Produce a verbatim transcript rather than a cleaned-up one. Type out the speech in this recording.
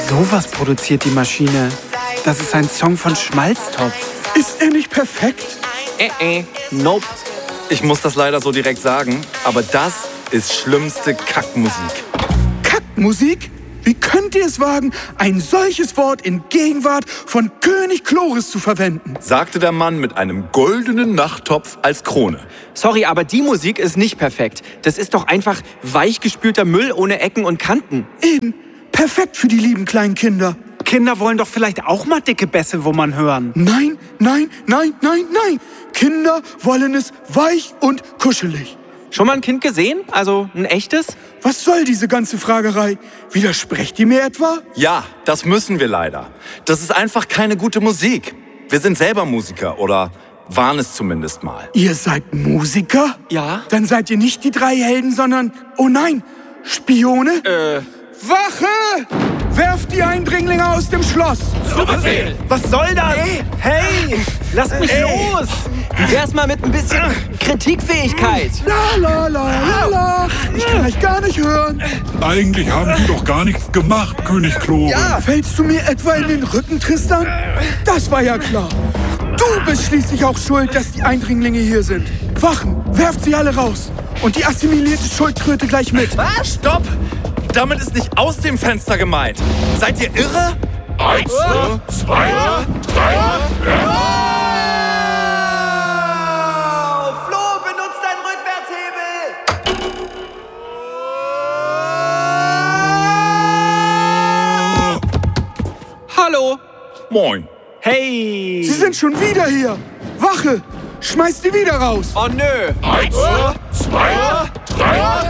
Sowas produziert die Maschine. Das ist ein Song von Schmalztopf. Ist er nicht perfekt? Äh, äh, nope. Ich muss das leider so direkt sagen, aber das ist schlimmste Kackmusik. Kackmusik? Wie könnt ihr es wagen, ein solches Wort in Gegenwart von König Chloris zu verwenden? Sagte der Mann mit einem goldenen Nachttopf als Krone. Sorry, aber die Musik ist nicht perfekt. Das ist doch einfach weichgespülter Müll ohne Ecken und Kanten. Eben. Perfekt für die lieben kleinen Kinder. Kinder wollen doch vielleicht auch mal dicke Bässe, wo man hören. Nein, nein, nein, nein, nein. Kinder wollen es weich und kuschelig. Schon mal ein Kind gesehen? Also ein echtes? Was soll diese ganze Fragerei? Widersprecht ihr mir etwa? Ja, das müssen wir leider. Das ist einfach keine gute Musik. Wir sind selber Musiker oder waren es zumindest mal. Ihr seid Musiker? Ja. Dann seid ihr nicht die drei Helden, sondern, oh nein, Spione? Äh. Wache! Werft die Eindringlinge aus dem Schloss! Zu Befehl! Was soll das? Ey. Hey! Lass mich Ey. los! Wie wär's mal mit ein bisschen Kritikfähigkeit? La la la la la! Ich kann euch gar nicht hören! Eigentlich haben Sie doch gar nichts gemacht, König Chloris. Ja. Fällst du mir etwa in den Rücken, Tristan? Das war ja klar. Du bist schließlich auch schuld, dass die Eindringlinge hier sind. Wachen, werft sie alle raus. Und die assimilierte Schuldkröte gleich mit. Was? Stopp! Damit ist nicht aus dem Fenster gemeint. Seid ihr irre? Eins, oh. zwei, drei, oh. Flo, benutzt deinen Rückwärtshebel! Hallo! Moin. Hey! Sie sind schon wieder hier! Wache! Schmeißt die wieder raus! Oh nö! Eins, zwei, drei,